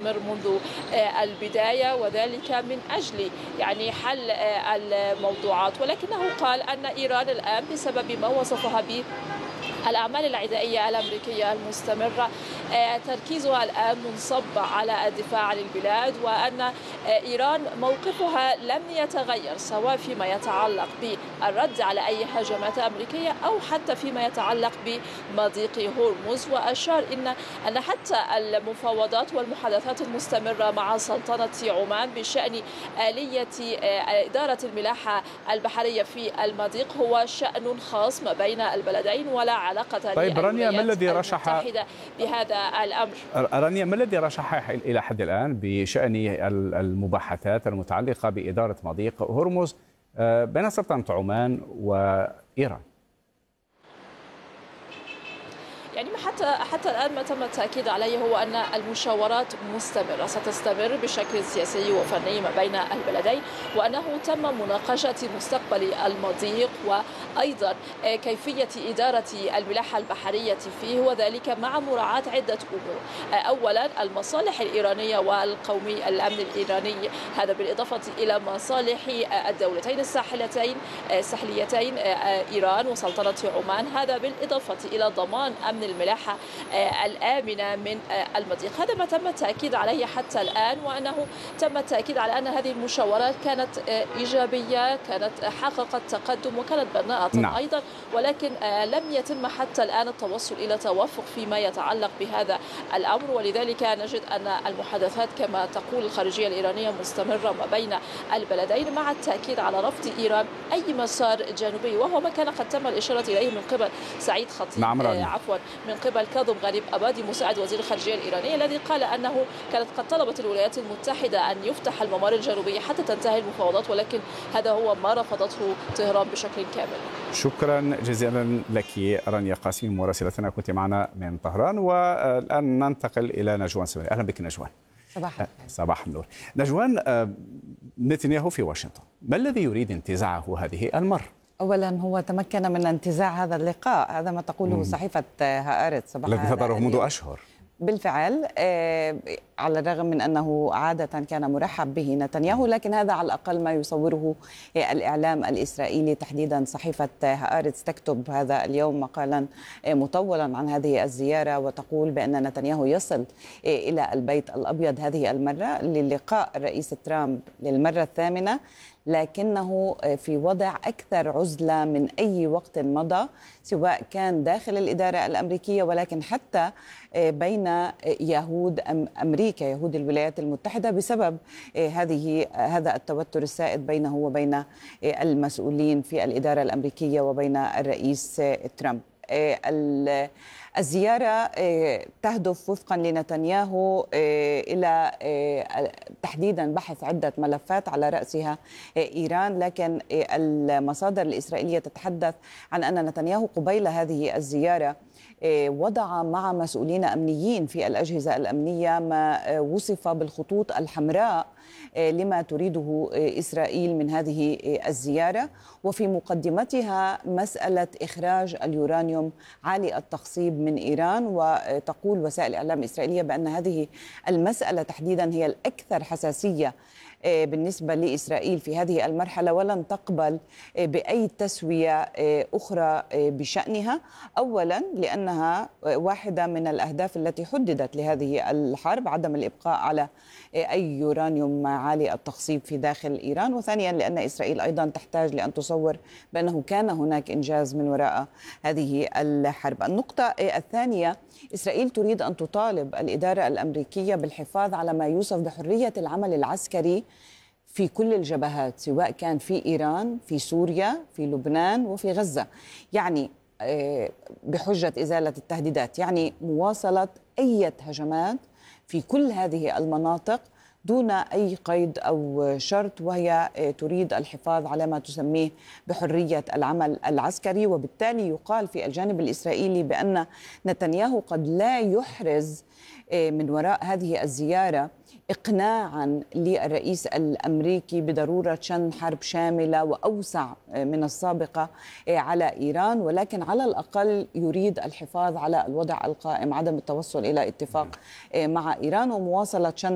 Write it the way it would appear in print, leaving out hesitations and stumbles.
مستمر منذ البداية، وذلك من أجل يعني حل الموضوعات. ولكنه قال أن إيران الآن بسبب ما وصفها به الأعمال العدائية الأمريكية المستمرة تركيزها الآن منصب على الدفاع عن البلاد، وأن إيران موقفها لم يتغير سواء فيما يتعلق بالرد على أي هجمات أمريكية أو حتى فيما يتعلق بمضيق هرمز. وأشار أن حتى المفاوضات والمحادثات المستمرة مع سلطنة عمان بشأن آلية إدارة الملاحة البحرية في المضيق هو شأن خاص ما بين البلدين ولا علاقة طيب رانيا، ما الذي رشح بهذا الأمر؟ رانيا، ما الذي رشح إلى حد الآن بشأن المباحثات المتعلقة بإدارة مضيق هرمز بين سلطنة عمان وإيران؟ يعني حتى الآن ما تم التأكيد عليه هو أن المشاورات مستمرة ستستمر بشكل سياسي وفني ما بين البلدين، وأنه تم مناقشة مستقبل المضيق وأيضا كيفية إدارة الملاحة البحرية فيه، وذلك مع مراعاة عدة أمور. أولا المصالح الإيرانية والقومي الأمن الإيراني، هذا بالإضافة إلى مصالح الدولتين الساحليتين إيران وسلطنة عمان، هذا بالإضافة إلى ضمان أمن الملاحة الآمنة من المضيق. هذا ما تم التأكيد عليه حتى الآن، وأنه تم التأكيد على أن هذه المشاورات كانت إيجابية، كانت حققت تقدم وكانت بناءة أيضا، ولكن لم يتم حتى الآن التوصل إلى توافق فيما يتعلق بهذا الأمر. ولذلك نجد أن المحادثات كما تقول الخارجية الإيرانية مستمرة ما بين البلدين، مع التأكيد على رفض إيران أي مسار جنوبي، وهو ما كان قد تم الإشارة إليه من قبل سعيد خطيب من قبل كاظم غريب أبادي مساعد وزير الخارجية الإيرانية، الذي قال أنه كانت قد طلبت الولايات المتحدة أن يفتح الممر الجنوبي حتى تنتهي المفاوضات، ولكن هذا هو ما رفضته طهران بشكل كامل. شكرا جزيلا لك رانيا قاسمي مراسلتنا، كنت معنا من طهران. والآن ننتقل إلى نجوان سمير. أهلا بك نجوان. صباح النور. نجوان، نتنياهو في واشنطن، ما الذي يريد انتزاعه هذه المرة؟ أولا هو تمكن من انتزاع هذا اللقاء، هذا ما تقوله صحيفة هآرتس صباح الذي انتظره منذ أشهر. بالفعل، على الرغم من أنه عادة كان مرحب به نتنياهو، لكن هذا على الأقل ما يصوره الإعلام الإسرائيلي، تحديدا صحيفة هآرتس تكتب هذا اليوم مقالا مطولا عن هذه الزيارة، وتقول بأن نتنياهو يصل إلى البيت الأبيض هذه المرة للقاء الرئيس ترامب للمرة الثامنة، لكنه في وضع أكثر عزلة من أي وقت مضى، سواء كان داخل الإدارة الأمريكية ولكن حتى بين يهود أمريكا، يهود الولايات المتحدة، بسبب هذا التوتر السائد بينه وبين المسؤولين في الإدارة الأمريكية وبين الرئيس ترامب. الزيارة تهدف وفقا لنتنياهو إلى تحديدا بحث عدة ملفات على رأسها إيران، لكن المصادر الإسرائيلية تتحدث عن أن نتنياهو قبيل هذه الزيارة وضع مع مسؤولين أمنيين في الأجهزة الأمنية ما وصف بالخطوط الحمراء لما تريده إسرائيل من هذه الزيارة، وفي مقدمتها مسألة إخراج اليورانيوم عالي التخصيب من إيران. وتقول وسائل الإعلام الإسرائيلية بأن هذه المسألة تحديدا هي الأكثر حساسية بالنسبة لإسرائيل في هذه المرحلة، ولن تقبل بأي تسوية أخرى بشأنها. أولا لأنها واحدة من الأهداف التي حددت لهذه الحرب، عدم الإبقاء على أي يورانيوم عالي التخصيب في داخل إيران، وثانيا لأن إسرائيل أيضا تحتاج لأن تصور بأنه كان هناك إنجاز من وراء هذه الحرب. النقطة الثانية، إسرائيل تريد أن تطالب الإدارة الأمريكية بالحفاظ على ما يوصف بحرية العمل العسكري في كل الجبهات، سواء كان في إيران، في سوريا، في لبنان، وفي غزة، يعني بحجة إزالة التهديدات، يعني مواصلة أي هجمات في كل هذه المناطق دون أي قيد أو شرط، وهي تريد الحفاظ على ما تسميه بحرية العمل العسكري. وبالتالي يقال في الجانب الإسرائيلي بأن نتنياهو قد لا يحرز من وراء هذه الزيارة إقناعا للرئيس الأمريكي بضرورة شن حرب شاملة وأوسع من السابقة على إيران، ولكن على الأقل يريد الحفاظ على الوضع القائم، عدم التوصل إلى اتفاق مع إيران ومواصلة شن